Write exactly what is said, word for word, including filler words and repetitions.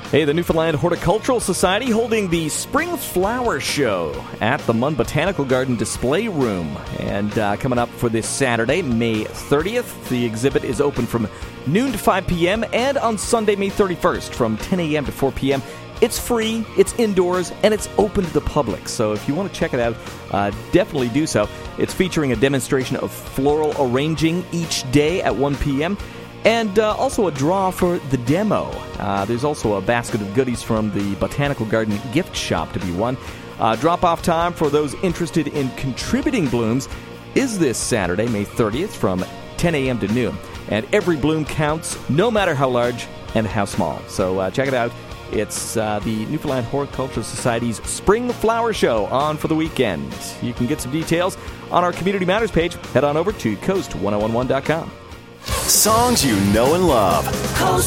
Hey, the Newfoundland Horticultural Society holding the Spring Flower Show at the Munn Botanical Garden Display Room. And uh, coming up for this Saturday, May thirtieth, the exhibit is open from noon to five p.m. and on Sunday, May thirty-first, from ten a.m. to four p.m. It's free, it's indoors, and it's open to the public. So if you want to check it out, uh, definitely do so. It's featuring a demonstration of floral arranging each day at one p.m., and uh, also a draw for the demo. Uh, there's also a basket of goodies from the Botanical Garden gift shop to be won. Uh, drop-off time for those interested in contributing blooms is this Saturday, May thirtieth, from ten a.m. to noon. And every bloom counts, no matter how large and how small. So uh, check it out. It's uh, the Newfoundland Horticultural Society's Spring Flower Show on for the weekend. You can get some details on our Community Matters page. Head on over to coast ten eleven dot com. Songs you know and love. Coast